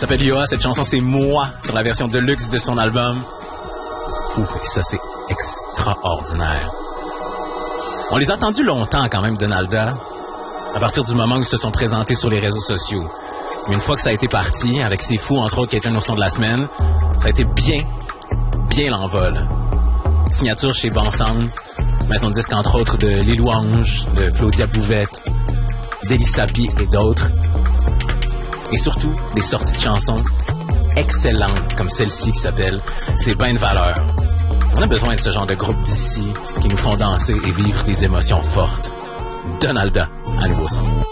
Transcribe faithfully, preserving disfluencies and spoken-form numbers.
s'appelle Yoa. Cette chanson, c'est Moi sur la version deluxe de son album. Ouh, et ça, c'est extraordinaire. On les a entendus longtemps quand même, Donalda, à partir du moment où ils se sont présentés sur les réseaux sociaux. Mais une fois que ça a été parti, avec C'est Fou, entre autres, qui est une notion de la semaine, ça a été bien, bien l'envol. Signature chez Bon Sound, maison de disque entre autres de Les Louanges, de Claudia Bouvette, d'Élie Sapi et d'autres. Et surtout, des sorties de chansons excellentes, comme celle-ci qui s'appelle « C'est ben de valeur ». On a besoin de ce genre de groupe d'ici qui nous font danser et vivre des émotions fortes. Donalda, à Nouveau Son.